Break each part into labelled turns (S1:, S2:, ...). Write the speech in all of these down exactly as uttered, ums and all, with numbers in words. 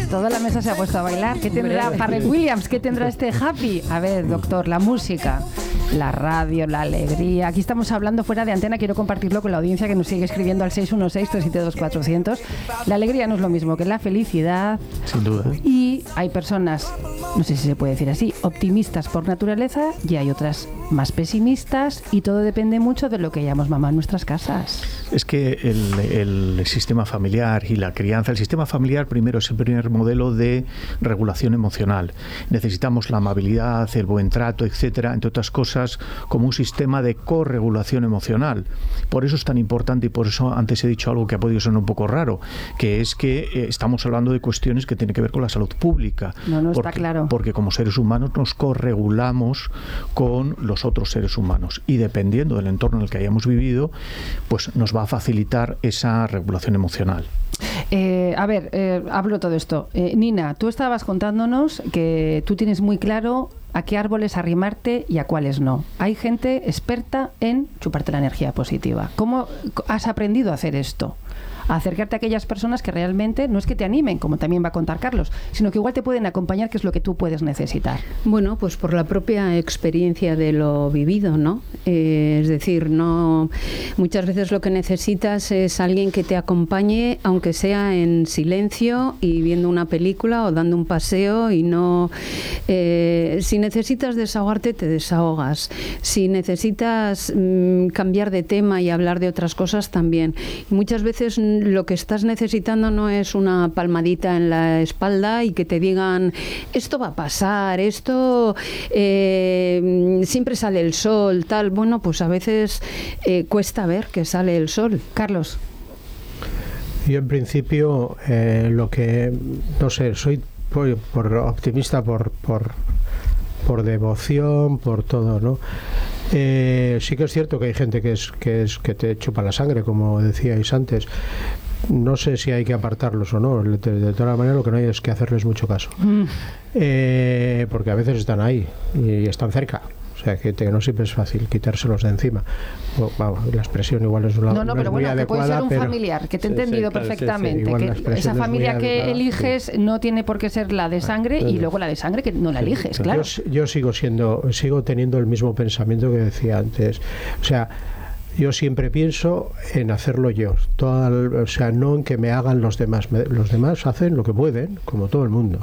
S1: toda la mesa se ha puesto a bailar. ¿Qué tendrá Pharrell Williams? ¿Qué tendrá este Happy? A ver, doctor, la música, la radio, la alegría. Aquí estamos hablando fuera de antena. Quiero compartirlo con la audiencia que nos sigue escribiendo al seis uno seis, tres siete dos, cuatro cero cero. La alegría no es lo mismo que la felicidad.
S2: Sin duda.
S1: Y hay personas, no sé si se puede decir así, optimistas por naturaleza, y hay otras más pesimistas, y todo depende mucho de lo que llamamos mamá en nuestras casas.
S2: Es que el, el sistema familiar y la crianza, el sistema familiar primero es el primer modelo de regulación emocional. Necesitamos la amabilidad, el buen trato, etcétera, entre otras cosas, como un sistema de corregulación emocional. Por eso es tan importante, y por eso antes he dicho algo que ha podido sonar un poco raro, que es que eh, estamos hablando de cuestiones que tienen que ver con la salud pública.
S1: No, no
S2: porque,
S1: está claro.
S2: Porque como seres humanos nos corregulamos con los otros seres humanos, y dependiendo del entorno en el que hayamos vivido, pues nos va a facilitar esa regulación emocional.
S1: Eh, a ver, eh, hablo todo esto. Eh, Nina, tú estabas contándonos que tú tienes muy claro a qué árboles arrimarte y a cuáles no. Hay gente experta en chuparte la energía positiva. ¿Cómo has aprendido a hacer esto? A acercarte a aquellas personas que realmente no es que te animen, como también va a contar Carlos, sino que igual te pueden acompañar, que es lo que tú puedes necesitar.
S3: Bueno, pues por la propia experiencia de lo vivido, ¿no? Eh, es decir, no muchas veces lo que necesitas es alguien que te acompañe, aunque sea en silencio y viendo una película o dando un paseo, y no... Eh, si necesitas desahogarte, te desahogas. Si necesitas mmm, cambiar de tema y hablar de otras cosas, también. Y muchas veces lo que estás necesitando no es una palmadita en la espalda y que te digan, esto va a pasar, esto eh, siempre sale el sol, tal. Bueno, pues a veces eh, cuesta ver que sale el sol.
S1: Carlos.
S4: Yo en principio eh, lo que, no sé, soy por, por optimista por, por, por devoción, por todo, ¿no? Eh, sí que es cierto que hay gente que es, que es que te chupa la sangre, como decíais antes. No sé si hay que apartarlos o no. De, de todas maneras, lo que no hay es que hacerles mucho caso. Mm. Eh, porque a veces están ahí y están cerca. O sea, que, que no siempre es fácil quitárselos de encima. Bueno, vamos, la expresión igual es una
S1: No, no,
S4: no
S1: pero
S4: es
S1: bueno,
S4: muy
S1: que
S4: adecuada,
S1: puede ser un
S4: pero,
S1: familiar, que te he
S4: sí,
S1: entendido
S4: sí, claro,
S1: perfectamente.
S4: sí, sí,
S1: que esa familia que
S4: adecuada,
S1: eliges
S4: sí.
S1: no tiene por qué ser la de sangre, y luego la de sangre que no la eliges,
S4: sí,
S1: claro.
S4: Yo, yo sigo siendo, sigo teniendo el mismo pensamiento que decía antes. O sea, yo siempre pienso en hacerlo yo, toda, o sea, no en que me hagan los demás. Los demás hacen lo que pueden, como todo el mundo.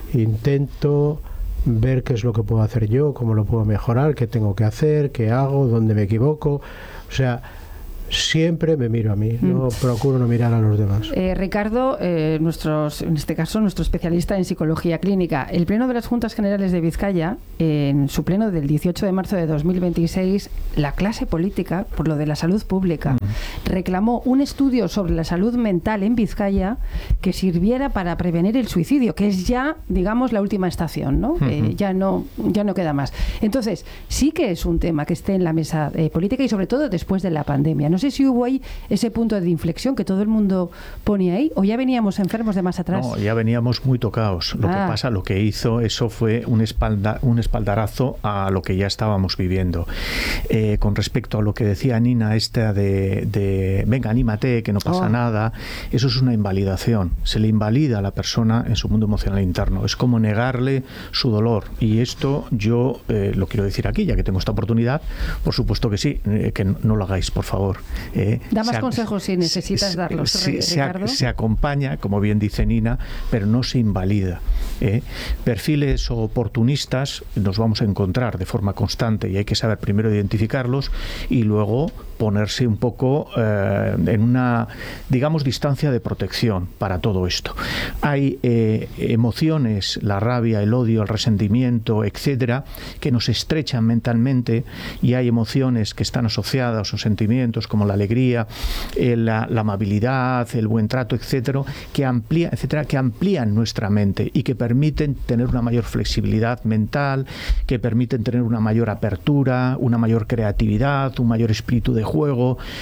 S4: Intento ver qué es lo que puedo hacer yo, cómo lo puedo mejorar, qué tengo que hacer, qué hago, dónde me equivoco. O sea, siempre me miro a mí, no mm. procuro no mirar a los demás.
S1: Eh, Ricardo, eh, nuestros, en este caso nuestro especialista en psicología clínica, el Pleno de las Juntas Generales de Vizcaya, en su pleno del dieciocho de marzo de dos mil veintiséis, la clase política, por lo de la salud pública, mm. reclamó un estudio sobre la salud mental en Vizcaya que sirviera para prevenir el suicidio, que es ya, digamos, la última estación, ¿no? Mm-hmm. Eh, ya no, ya no queda más. Entonces, sí que es un tema que esté en la mesa eh, política, y sobre todo después de la pandemia. No sé si hubo ahí ese punto de inflexión que todo el mundo pone ahí, o ya veníamos enfermos de más atrás.
S2: No, ya veníamos muy tocados. Lo ah. que pasa, lo que hizo eso fue un, espalda, un espaldarazo a lo que ya estábamos viviendo. Eh, con respecto a lo que decía Nina, esta de, de venga, anímate, que no pasa oh. nada, eso es una invalidación. Se le invalida a la persona en su mundo emocional interno. Es como negarle su dolor. Y esto yo eh, lo quiero decir aquí, ya que tengo esta oportunidad, por supuesto que sí, eh, que no, no lo hagáis, por favor. Eh,
S1: da más consejos si necesitas
S2: se,
S1: darlos,
S2: se,
S1: Ricardo.
S2: Se, se acompaña, como bien dice Nina, pero no se invalida. Eh. Perfiles oportunistas nos vamos a encontrar de forma constante, y hay que saber primero identificarlos y luego ponerse un poco eh, en una, digamos, distancia de protección para todo esto. Hay eh, emociones, la rabia, el odio, el resentimiento, etcétera, que nos estrechan mentalmente, y hay emociones que están asociadas o sentimientos como la alegría, eh, la, la amabilidad, el buen trato, etcétera, que amplía, etcétera, que amplían nuestra mente y que permiten tener una mayor flexibilidad mental, que permiten tener una mayor apertura, una mayor creatividad, un mayor espíritu de juego, y por lo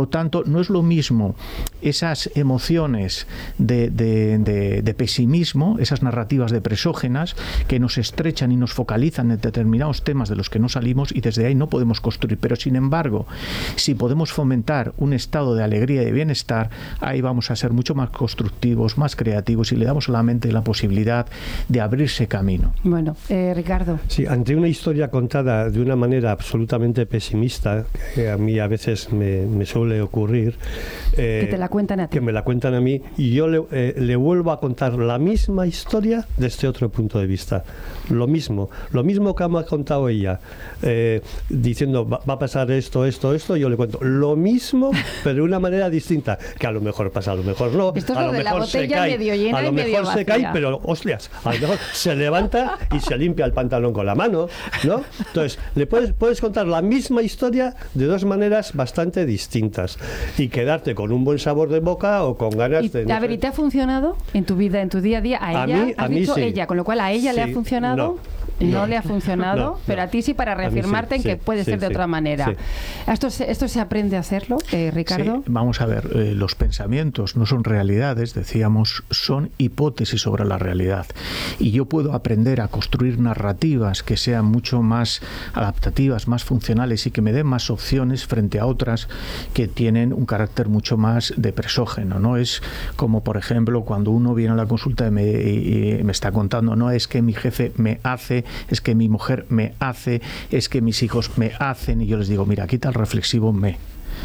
S2: lo tanto, no es lo mismo esas emociones de, de, de, de pesimismo, esas narrativas depresógenas que nos estrechan y nos focalizan en determinados temas de los que no salimos, y desde ahí no podemos construir. Pero sin embargo, si podemos fomentar un estado de alegría y de bienestar, ahí vamos a ser mucho más constructivos, más creativos, y le damos a la mente la posibilidad de abrirse camino.
S1: Bueno, eh, Ricardo.
S5: Sí, ante una historia contada de una manera absolutamente pesimista, que a mí a veces me, me suele ocurrir, eh,
S1: que te la cuentan a ti.
S5: Que me la cuentan a mí, y yo le, eh, le vuelvo a contar la misma historia desde otro punto de vista. Lo mismo, lo mismo que me ha contado ella, eh, diciendo va, va a pasar esto, esto, esto, yo le cuento lo mismo, pero de una manera distinta, que a lo mejor pasa, a lo mejor no,
S1: Esto es
S5: a
S1: lo
S5: lo
S1: de la
S5: mejor se
S1: botella
S5: cae,
S1: medio llena
S5: a lo
S1: y medio
S5: mejor se
S1: vacía.
S5: cae, pero hostias, a lo mejor se levanta y se limpia el pantalón con la mano, ¿no? Entonces, le puedes, puedes contar la misma historia de dos maneras bastante distintas y quedarte con un buen sabor de boca o con ganas
S1: Y,
S5: de... No
S1: a ver,
S5: sé.
S1: ¿y te ha funcionado en tu vida, en tu día a día? ¿A,
S5: A
S1: ella?
S5: mí-
S1: ¿Has
S5: a mí
S1: dicho
S5: sí.
S1: ella? Con lo cual, ¿a ella le ha
S5: Sí,
S1: funcionado?
S5: no,
S1: No,
S5: no.
S1: le ha funcionado,
S5: No,
S1: pero
S5: no.
S1: a ti sí, para
S5: A mí sí,
S1: reafirmarte en
S5: sí,
S1: que puede
S5: sí,
S1: ser de
S5: sí,
S1: otra manera.
S5: sí.
S1: ¿Esto se, ¿Esto se aprende a hacerlo, eh, Ricardo?
S2: Sí, vamos a ver, eh, los pensamientos no son realidades, decíamos, son hipótesis sobre la realidad. Y yo puedo aprender a construir narrativas que sean mucho más adaptativas, más funcionales y que me den más opciones frente a otras que tienen un carácter mucho más depresógeno, ¿no? Es como, por ejemplo, cuando uno viene a la consulta y me, y me está contando, no es que mi jefe me hace, es que mi mujer me hace, es que mis hijos me hacen, y yo les digo, mira, quita el reflexivo me.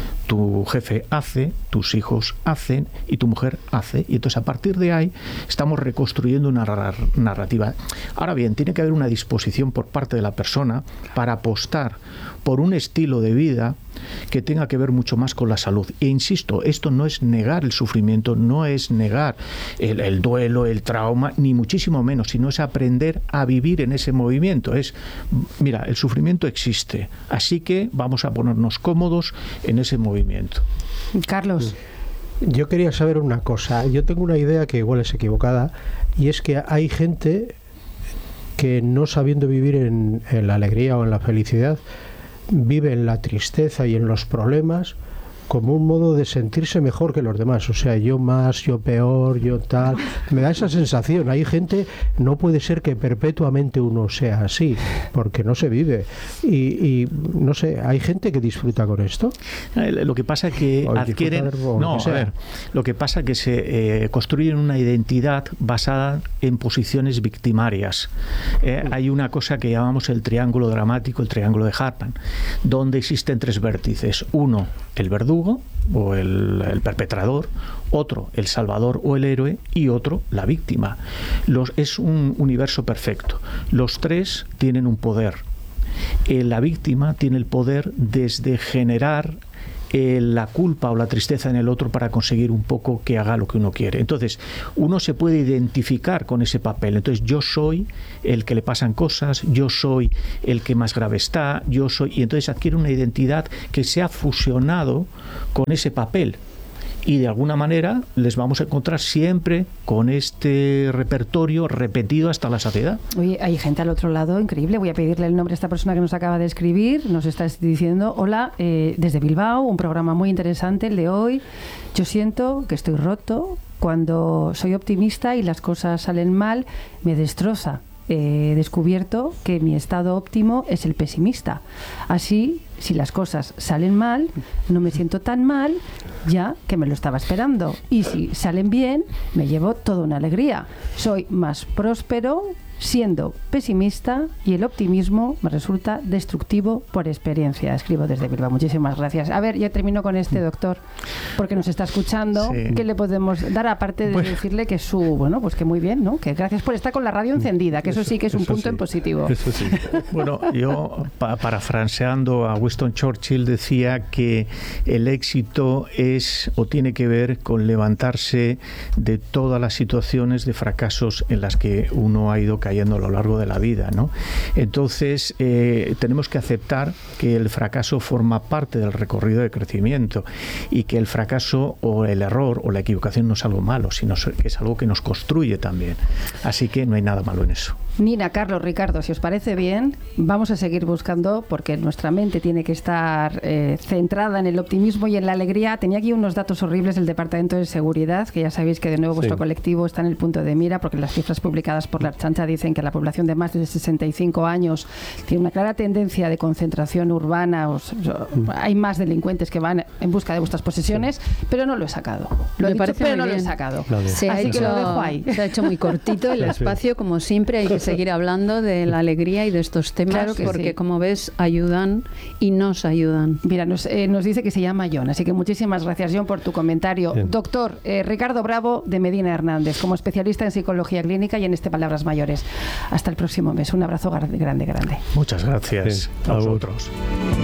S2: Tu jefe hace, tus hijos hacen y tu mujer hace. Y entonces a partir de ahí estamos reconstruyendo una narrativa. Ahora bien, tiene que haber una disposición por parte de la persona para apostar por un estilo de vida que tenga que ver mucho más con la salud. E insisto, esto no es negar el sufrimiento, no es negar el, el duelo, el trauma, ni muchísimo menos, sino es aprender a vivir en ese movimiento. Es, mira, el sufrimiento existe, así que vamos a ponernos cómodos en ese movimiento.
S1: Carlos.
S4: Yo quería saber una cosa. Yo tengo una idea que igual es equivocada, y es que hay gente que, no sabiendo vivir en, en la alegría o en la felicidad, vive en la tristeza y en los problemas como un modo de sentirse mejor que los demás. O sea, yo más, yo peor, yo tal. Me da esa sensación. Hay gente, no puede ser que perpetuamente uno sea así, porque no se vive. Y, y no sé, hay gente que disfruta con esto.
S2: Lo que pasa es que
S4: O
S2: adquieren...
S4: disfrutar, o
S2: No,
S4: lo que sea.
S2: a ver, lo que pasa es que se eh, construyen una identidad basada en posiciones victimarias. Eh, hay una cosa que llamamos el triángulo dramático, el triángulo de Hartman, donde existen tres vértices. Uno, el verdugo o el, el perpetrador, otro el salvador o el héroe, y otro la víctima. Los, es un universo perfecto. Los tres tienen un poder. Eh, la víctima tiene el poder desde generar Eh, la culpa o la tristeza en el otro para conseguir un poco que haga lo que uno quiere. Entonces, uno se puede identificar con ese papel. Entonces, yo soy el que le pasan cosas, yo soy el que más grave está, yo soy... Y entonces adquiere una identidad que se ha fusionado con ese papel. Y de alguna manera les vamos a encontrar siempre con este repertorio repetido hasta la saciedad.
S1: Oye, hay gente al otro lado increíble. Voy a pedirle el nombre a esta persona que nos acaba de escribir. Nos está diciendo, hola, eh, desde Bilbao, un programa muy interesante el de hoy. Yo siento que estoy roto. Cuando soy optimista y las cosas salen mal, me destroza. He descubierto que mi estado óptimo es el pesimista. Así, si las cosas salen mal, no me siento tan mal, ya que me lo estaba esperando. Y si salen bien, me llevo toda una alegría. Soy más próspero siendo pesimista, y el optimismo me resulta destructivo por experiencia. Escribo desde Bilbao. Muchísimas gracias. A ver, ya termino con este doctor, porque nos está escuchando.
S2: Sí.
S1: ¿Qué le podemos dar, aparte de
S2: Bueno.
S1: decirle que su, bueno, pues que muy bien, ¿no? Que gracias por estar con la radio encendida, que eso, sí que es un
S5: eso
S1: punto
S5: sí.
S1: en positivo.
S5: Eso sí.
S2: Bueno, yo pa parafraseando a Winston Churchill decía que el éxito es o tiene que ver con levantarse de todas las situaciones de fracasos en las que uno ha ido cayendo cayendo a lo largo de la vida, ¿no? Entonces, eh, tenemos que aceptar que el fracaso forma parte del recorrido de crecimiento y que el fracaso o el error o la equivocación no es algo malo, sino que es algo que nos construye también. Así que no hay nada malo en eso.
S1: Nina, Carlos, Ricardo, si os parece bien, vamos a seguir buscando, porque nuestra mente tiene que estar eh, centrada en el optimismo y en la alegría. Tenía aquí unos datos horribles del Departamento de Seguridad, que ya sabéis que de nuevo vuestro
S5: sí.
S1: colectivo está en el punto de mira, porque las cifras publicadas por la Ertzaintza dicen que la población de más de sesenta y cinco años tiene una clara tendencia de concentración urbana. Os, o, hay más delincuentes que van en busca de vuestras posesiones, sí. pero no lo he sacado. Lo he
S3: Me
S1: dicho,
S3: parece
S1: pero
S3: muy
S1: no
S3: bien.
S1: lo he sacado.
S5: Vale.
S3: Se ha,
S1: Así
S3: hecho,
S1: que lo dejo ahí.
S3: se ha hecho muy cortito el
S5: Sí, sí.
S3: espacio, como siempre. Hay que seguir hablando de la alegría y de estos temas,
S1: Claro que
S3: porque
S1: sí.
S3: como ves, ayudan y nos ayudan.
S1: Mira, nos, eh, nos dice que se llama John, así que muchísimas gracias, John, por tu comentario.
S5: Bien.
S1: Doctor eh, Ricardo Bravo, de Medina Hernández, como especialista en psicología clínica y en este Palabras Mayores. Hasta el próximo mes. Un abrazo grande, grande, grande.
S2: Muchas gracias
S5: Sí.
S2: a
S5: Agur.
S2: vosotros.